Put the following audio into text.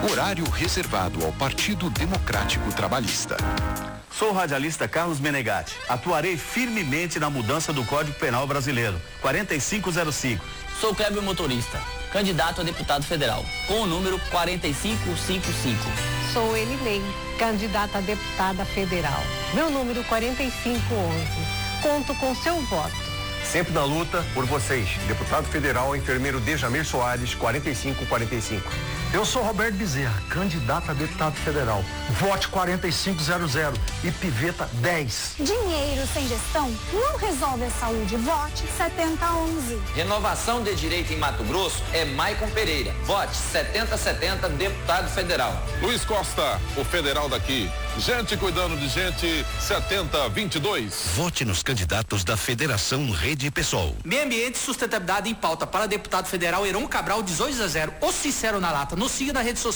Horário reservado ao Partido Democrático Trabalhista. Sou o radialista Carlos Menegatti. Atuarei firmemente na mudança do Código Penal brasileiro. 4505. Sou Kleber Motorista, candidato a deputado federal, com o número 4555. Sou Elilei, candidata a deputada federal. Meu número 4511. Conto com seu voto. Sempre na luta por vocês. Deputado federal, enfermeiro Dejamir Soares, 4545. Eu sou Roberto Bezerra, candidato a deputado federal. Vote 4500 e piveta 10. Dinheiro sem gestão não resolve a saúde. Vote 7011. Renovação de direito em Mato Grosso é Maicon Pereira. Vote 7070, deputado federal. Luiz Costa, o federal daqui. Gente cuidando de gente, 7022. Vote nos candidatos da Federação Rede PSOL. Meio Ambiente e Sustentabilidade em Pauta para deputado federal Heron Cabral 18-0. O sincero na lata. Nos siga na rede social.